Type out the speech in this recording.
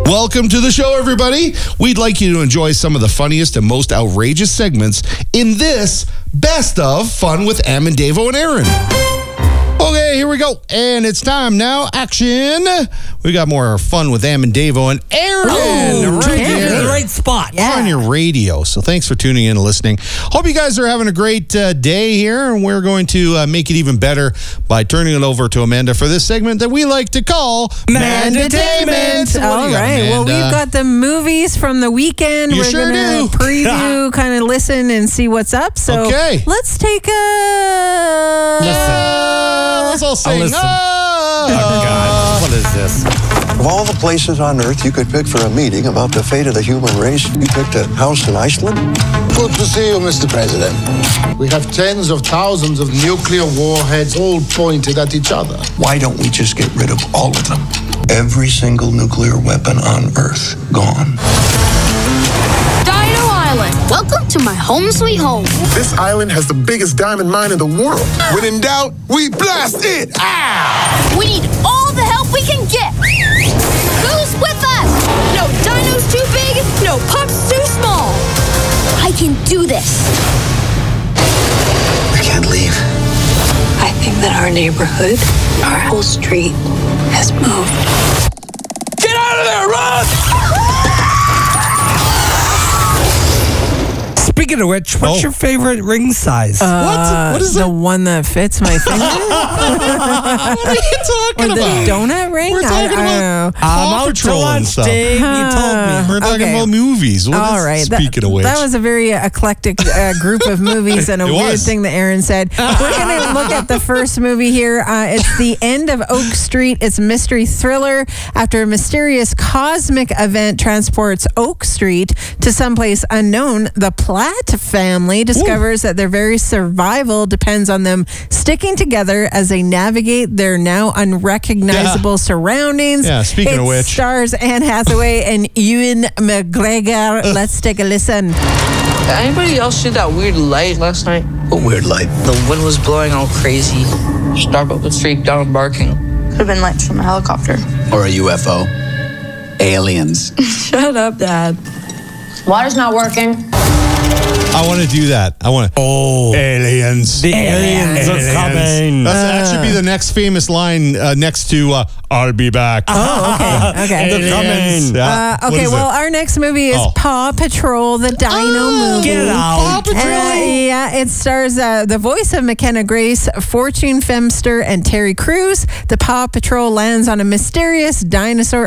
Welcome to the show, everybody. We'd like you to enjoy some of the funniest and most outrageous segments in this Best of Fun with Em and Davo and Aaron. Okay, here we go. And it's time now. Action. We got more fun with Em and Davo and Aaron. Right here in the right spot. Yeah. On your radio. So thanks for tuning in and listening. Hope you guys are having a great day here. And we're going to make it even better by turning it over to Amanda for this segment that we like to call Mandatainment. All right. Well, we've got the movies from the weekend. You we're sure going to preview, kind of listen and see what's up. So let's take a Let's all sing. Listen. Oh, God. What is this? Of all the places on Earth you could pick for a meeting about the fate of the human race, you picked a house in Iceland? Good to see you, Mr. President. We have tens of thousands of nuclear warheads all pointed at each other. Why don't we just get rid of all of them? Every single nuclear weapon on Earth gone. Dino Island. Welcome to my home sweet home. This island has the biggest diamond mine in the world. When in doubt, we blast it. We need all the help we can get. Who's with us? No dinos too big, no pups too small. I can do this. I can't leave. I think that our neighborhood, our whole street, has moved. Get out of there, run! Speaking of which, what's your favorite ring size? What is the that? one that fits my finger? What are you talking Or the about? donut ring? We're talking I don't know. about Paw Patrol and stuff. Dave, you told me. We're talking about movies. What All is- right. Speaking of which. That was a very eclectic group of movies and a It weird was. thing that Aaron said. We're going to look at the first movie here. It's The End of Oak Street. It's a mystery thriller after a mysterious cosmic event transports Oak Street to someplace unknown. The Platt family discovers that their very survival depends on them sticking together as they navigate their now unrecognizable surroundings. Yeah, speaking of which. Stars Anne Hathaway and Ewan McGregor. Let's take a listen. Anybody else see that weird light last night? What weird light? The wind was blowing all crazy. Starbuck would streak down barking. Could have been lights from a helicopter. Or a UFO. Aliens. Shut up, Dad. Water's not working. I want to do that. I want to. Oh, aliens! The aliens are coming. That should be the next famous line next to "I'll be back." Oh, okay. They're coming. Yeah. What Okay, is well, it? our next movie is Paw Patrol, the Dino movie. Get out. Paw Patrol. Yeah, it stars the voice of McKenna Grace, Fortune Femster, and Terry Crews. The Paw Patrol lands on a mysterious dinosaur